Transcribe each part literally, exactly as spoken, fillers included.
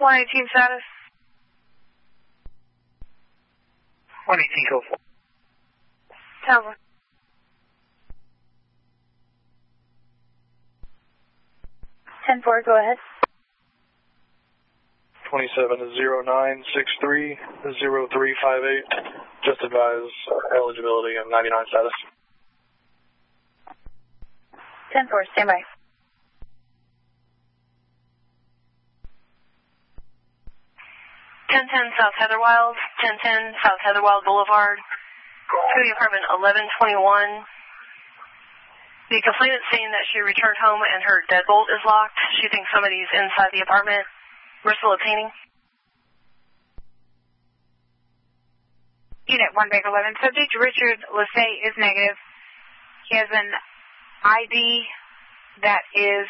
one eighteen status. one eighteen, go for. ten four. ten four, go ahead. twenty-seven zero nine six three zero three five eight. Just advise uh, eligibility and ninety-nine status. ten four, stand by. ten ten South Heatherwild, ten ten South Heatherwild Boulevard, to the apartment eleven twenty-one. The complainant saying that she returned home and her deadbolt is locked. She thinks somebody's inside the apartment. We're still obtaining. Unit one Baker eleven, subject Richard Lassay is negative. He has an I D that is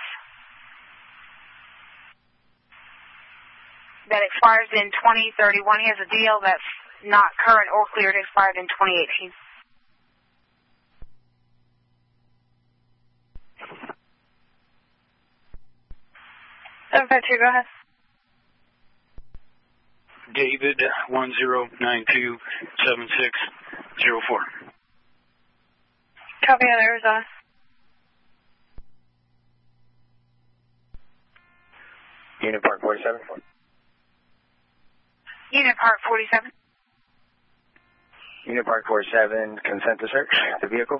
that expires in twenty thirty-one. He has a D L that's not current or cleared, expired in twenty eighteen. seven five two, go ahead. David one zero nine two seven six zero four. Copy out Arizona. Unit Park forty-seven. Unit Park forty-seven. Unit Park forty-seven, consent to search the vehicle.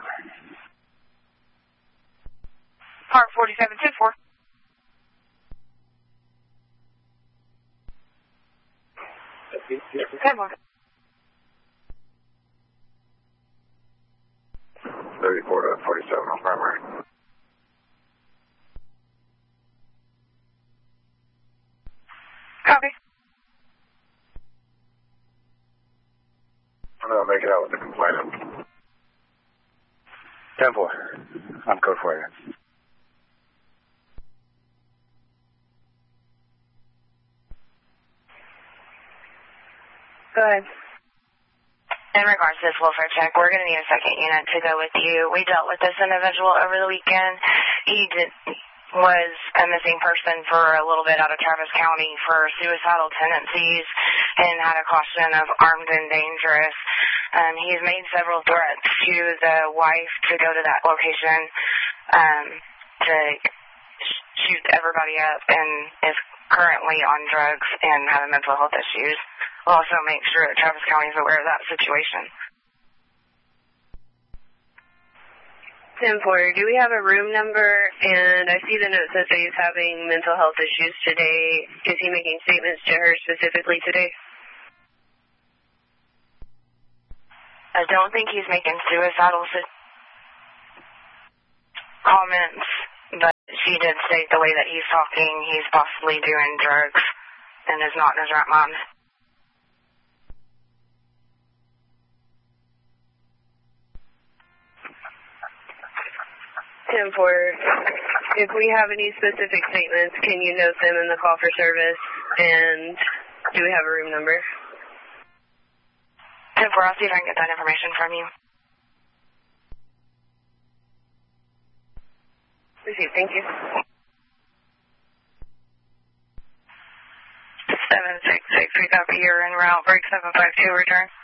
Park forty-seven, ten four. ten four. thirty-four to forty-seven on primary. Copy. I'm going to make it out with the complainant. ten four. I'm code for you. Go ahead. In regards to this welfare check, we're going to need a second unit to go with you. We dealt with this individual over the weekend. He did, was a missing person for a little bit out of Travis County for suicidal tendencies and had a caution of armed and dangerous. Um, he's made several threats to the wife to go to that location um, to sh- shoot everybody up and is currently on drugs and having mental health issues. We'll also make sure that Travis County is aware of that situation. ten four, do we have a room number? And I see the note says that he's having mental health issues today. Is he making statements to her specifically today? I don't think he's making suicidal comments, but she did state the way that he's talking, he's possibly doing drugs and is not in his right mind. ten four, if we have any specific statements, can you note them in the call for service? And do we have a room number? ten four, I'll see if I can get that information from you. Received, thank you. seven six six, we copy, you're en route, break seven five two, return.